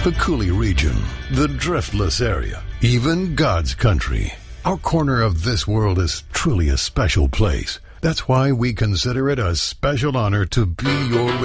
the Coulee region, the Driftless area, even God's country. Our corner of this world is truly a special place. That's why we consider it a special honor to be your